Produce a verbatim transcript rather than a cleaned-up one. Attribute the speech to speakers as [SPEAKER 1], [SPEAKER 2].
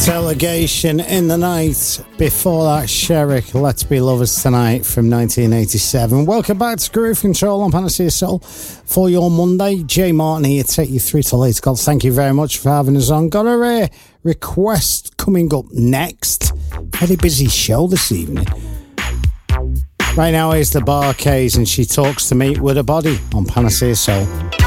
[SPEAKER 1] Delegation in the Night. Before that, Sherrick, Let's Be Lovers Tonight from nineteen eighty-seven. Welcome back to Groove Control on Panacea Soul for your Monday. Jay Martin here to take you through to late calls. Thank you very much for having us on. Got a uh, request coming up next. Very busy show this evening. Right now is the Bar-Kays and She Talks to Me with a Body on Panacea Soul.